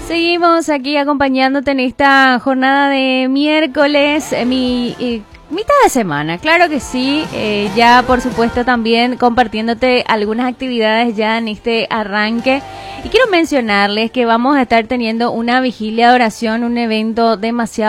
Seguimos aquí acompañándote en esta jornada de miércoles, mitad de semana, claro que sí, ya por supuesto también compartiéndote algunas actividades ya en este arranque. Y quiero mencionarles que vamos a estar teniendo una vigilia de oración, un evento demasiado